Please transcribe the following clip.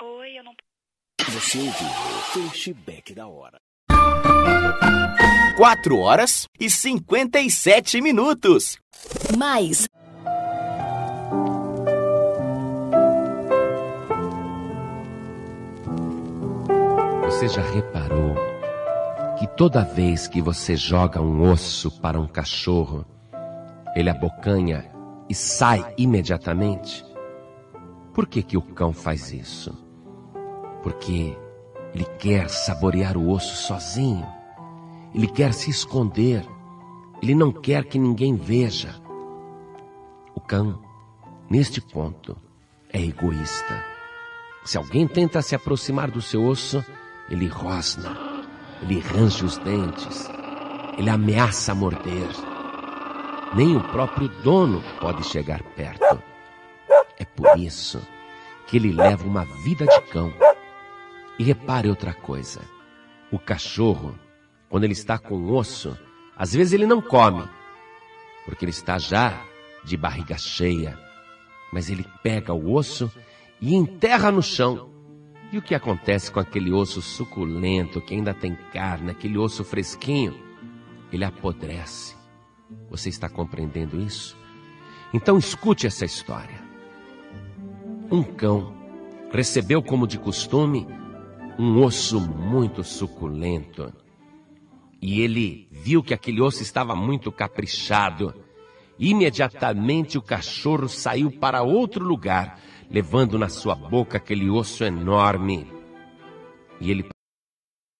Oi, eu não... Você ouviu o Flashback da Hora. 4h57. Mais. Você já reparou que toda vez que você joga um osso para um cachorro, ele abocanha e sai imediatamente? Por que o cão faz isso? Porque ele quer saborear o osso sozinho. Ele quer se esconder. Ele não quer que ninguém veja. O cão, neste ponto, é egoísta. Se alguém tenta se aproximar do seu osso, ele rosna, ele range os dentes, ele ameaça morder. Nem o próprio dono pode chegar perto. É por isso que ele leva uma vida de cão. E repare outra coisa. O cachorro, quando ele está com osso, às vezes ele não come, porque ele está já de barriga cheia. Mas ele pega o osso e enterra no chão. E o que acontece com aquele osso suculento, que ainda tem carne, aquele osso fresquinho? Ele apodrece. Você está compreendendo isso? Então escute essa história. Um cão recebeu, como de costume, um osso muito suculento. E ele viu que aquele osso estava muito caprichado. Imediatamente o cachorro saiu para outro lugar, levando na sua boca aquele osso enorme. E ele